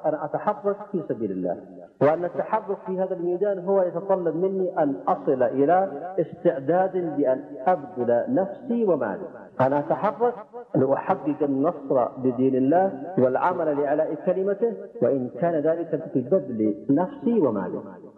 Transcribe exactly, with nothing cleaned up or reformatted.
أنا أتحرك في سبيل الله، وأن التحرك في هذا الميدان هو يتطلب مني أن أصل إلى استعداد بأن أبذل نفسي ومالي. أنا أتحرك لأحقق النصر بدين الله والعمل لإعلاء كلمته، وإن كان ذلك في بذل نفسي ومالي.